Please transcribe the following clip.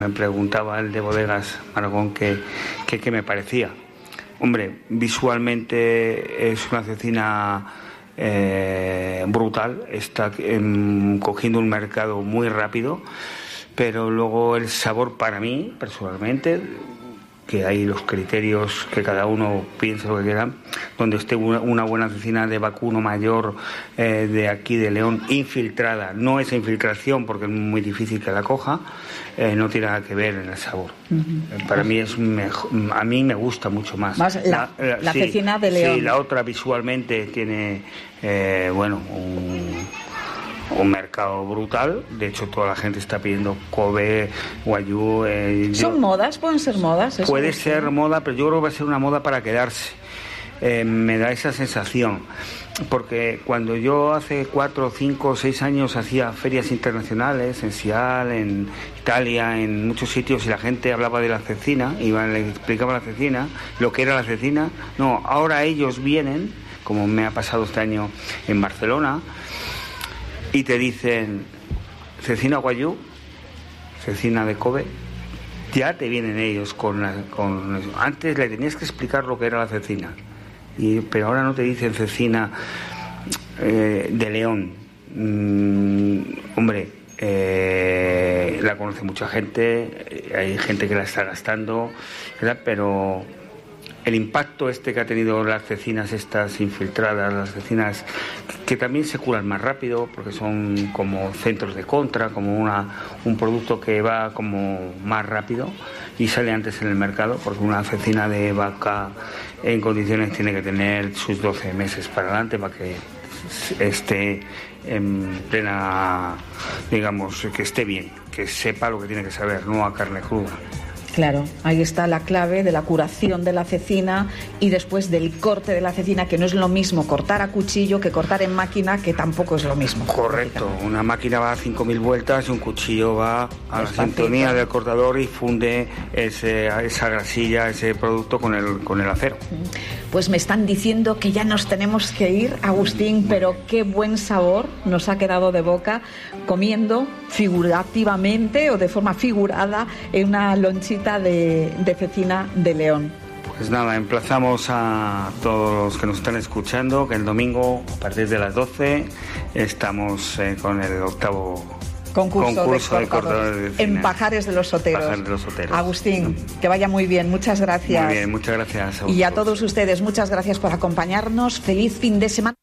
Me preguntaba el de Bodegas Maragón qué me parecía. Hombre, visualmente es una cecina brutal, está cogiendo un mercado muy rápido, pero luego el sabor para mí, personalmente, que hay los criterios que cada uno piense lo que quiera, donde esté una buena cecina de vacuno mayor de aquí de León, infiltrada, no esa infiltración porque es muy difícil que la coja, no tiene nada que ver en el sabor. Para mí es mejor, a mí me gusta mucho más. La sí, cecina de León. Sí, la otra visualmente tiene, un mercado brutal. De hecho, toda la gente está pidiendo Kobe, Wagyu. ¿Son modas? ¿Pueden ser modas? Puede ser moda, pero yo creo que va a ser una moda para quedarse. Me da esa sensación. Porque cuando yo hace 4, 5, 6 años hacía ferias internacionales, en Sial, en Italia, en muchos sitios, y la gente hablaba de la cecina, le explicaba la cecina, lo que era la cecina. No, ahora ellos vienen, como me ha pasado este año en Barcelona, y te dicen cecina Wagyu, cecina de Kobe. Ya te vienen ellos con eso. Antes le tenías que explicar lo que era la cecina, pero ahora no te dicen cecina de León. Hombre, la conoce mucha gente, hay gente que la está gastando, ¿verdad? Pero el impacto que ha tenido las cecinas estas infiltradas, las cecinas que también se curan más rápido porque son como centros de contra, como un producto que va como más rápido y sale antes en el mercado, porque una cecina de vaca en condiciones tiene que tener sus 12 meses para adelante para que esté en plena, digamos, que esté bien, que sepa lo que tiene que saber, no a carne cruda. Claro, ahí está la clave de la curación de la cecina y después del corte de la cecina, que no es lo mismo cortar a cuchillo que cortar en máquina, que tampoco es lo mismo. Correcto, una máquina va a 5.000 vueltas y un cuchillo va a la sintonía del cortador y funde esa grasilla, ese producto con el acero. Pues me están diciendo que ya nos tenemos que ir, Agustín, pero qué buen sabor nos ha quedado de boca comiendo figurativamente o de forma figurada en una lonchita de cecina de León. Pues nada, emplazamos a todos los que nos están escuchando que el domingo a partir de las 12 estamos con el 8º concurso de cortadores de en Pajares de los Soteros. Agustín, que vaya muy bien, muchas gracias. Muy bien, muchas gracias a vosotros. Y a todos ustedes, muchas gracias por acompañarnos. Feliz fin de semana.